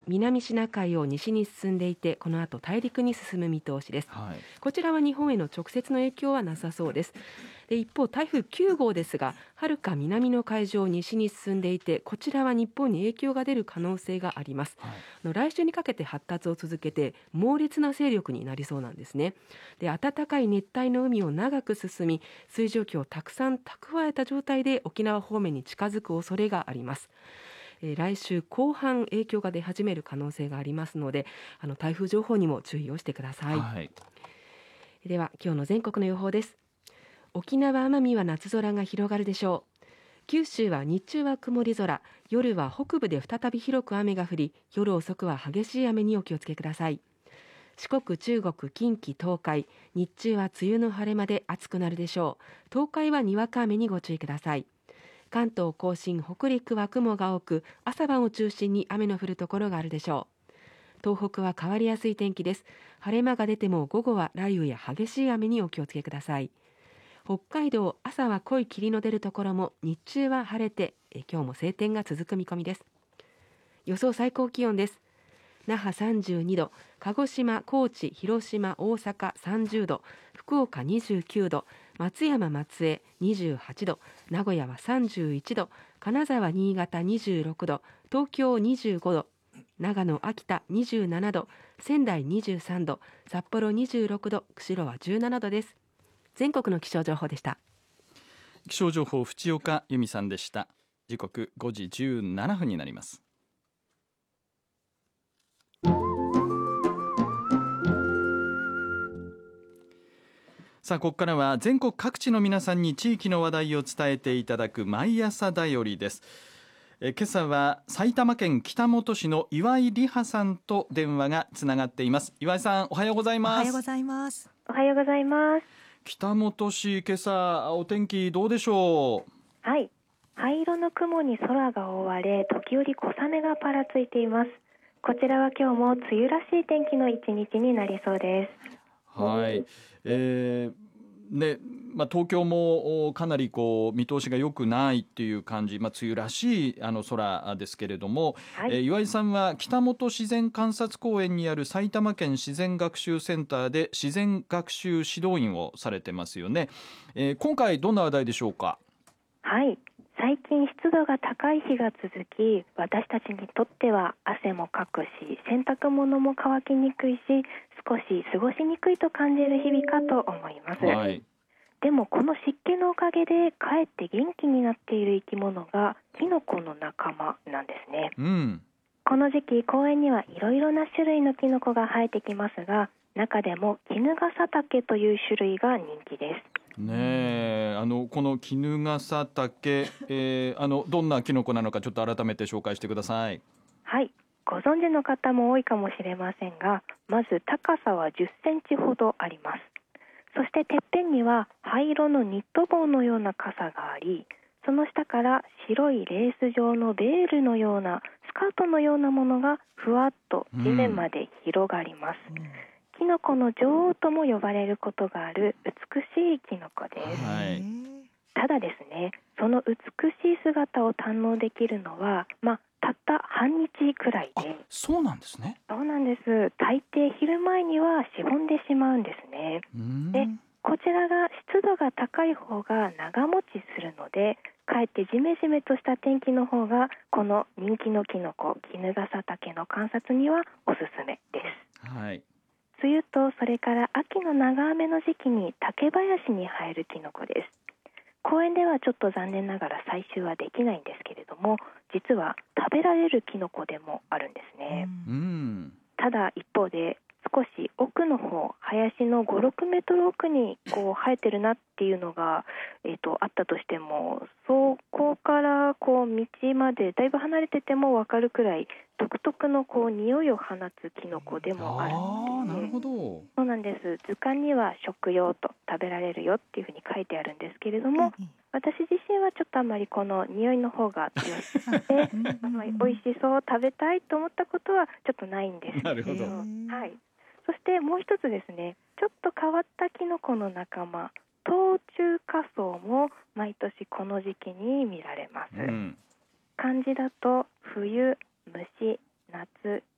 南シナ海を西に進んでいて、この後大陸に進む見通しです。こちらは日本への直接の影響はなさそうです。で、一方台風9号ですが、遥か南の海上を西に進んでいて、こちらは日本に影響が出る可能性があります。来週にかけて発達を続けて猛烈な勢力になりそうなんですね。で、暖かい熱帯の海を長く進み、水蒸気をたくさん蓄えた状態で沖縄方面に近づく恐れがあります。来週後半影響が出始める可能性がありますので、台風情報にも注意をしてください。では今日の全国の予報です。沖縄奄美は夏空が広がるでしょう。九州は日中は曇り空、夜は北部で再び広く雨が降り、夜遅くは激しい雨にお気をつけください。四国、中国、近畿、東海、日中は梅雨の晴れ間で暑くなるでしょう。東海はにわか雨にご注意ください。関東甲信、北陸は雲が多く、朝晩を中心に雨の降るところがあるでしょう。東北は変わりやすい天気です。晴れ間が出ても午後は雷雨や激しい雨にお気をつけください。北海道、朝は濃い霧の出るところも、日中は晴れて今日も晴天が続く見込みです。予想最高気温です。那覇32度、鹿児島、高知、広島、大阪30度、福岡29度、松山、松江28度、名古屋は31度、金沢、新潟26度、東京25度、長野、秋田27度、仙台23度、札幌26度、釧路は17度です。全国の気象情報でした。 気象情報、淵岡由美さんでした。時刻5時17分になります。さあ、ここからは全国各地の皆さんに地域の話題を伝えていただく毎朝だよりです。今朝は埼玉県北本市の岩井里葉さんと電話がつながっています。岩井さん、おはようございます。 おはようございます。 おはようございます。 北本市、今朝お天気どうでしょう。 はい、灰色の雲に空が覆われ、時折小雨がぱらついています。こちらは今日も梅雨らしい天気の一日になりそうです。 はい、東京もかなり見通しが良くないっていう感じ、梅雨らしい空ですけれども、岩井さんは北本自然観察公園にある埼玉県自然学習センターで自然学習指導員をされてますよね。今回どんな話題でしょうか。 はい、最近湿度が高い日が続き、私たちにとっては汗もかくし、洗濯物も乾きにくいし、少し過ごしにくいと感じる日々かと思います。でもこの湿気のおかげでかえって元気になっている生き物がキノコの仲間なんですね。この時期、公園にはいろいろな種類のキノコが生えてきますが、中でもキヌガサタケという種類が人気ですね。このキヌガサタケ、どんなキノコなのかちょっと改めて紹介してください。 はい、ご存知の方も多いかもしれませんが、まず高さは10センチほどあります。そしててっぺんには灰色のニット帽のような傘があり、その下から白いレース状のベールのようなスカートのようなものがふわっと地面まで広がります。キノコの女王とも呼ばれることがある美しいキノコです。ただですね、その美しい姿を堪能できるのは、たった半日くらいで。 そうなんですね。 そうなんです。大抵昼前にはしぼんでしまうんですね。で、こちらが湿度が高い方が長持ちするので、かえってジメジメとした天気の方がこの人気のキノコキヌガサタケの観察にはおすすめです。梅雨とそれから秋の長雨の時期に竹林に生えるキノコです。公園ではちょっと残念ながら採集はできないんですけれども、実は食べられるキノコでもあるんですね。ただ一方で、少し奥の方、林の5、6メートル奥に生えてるなっていうのが、あったとしても、そこから道までだいぶ離れてても分かるくらい独特の匂いを放つキノコでもあるんです。 なるほど。 そうなんです。図鑑には食用と食べられるよっていうふうに書いてあるんですけれども、私自身はちょっとあまりこの匂いの方が強くて美味しそう、食べたいと思ったことはちょっとないんですけど。 なるほど。 そしてもう一つですね、ちょっと変わったキノコの仲間、冬虫夏草も毎年この時期に見られます。漢字だと冬、虫、夏、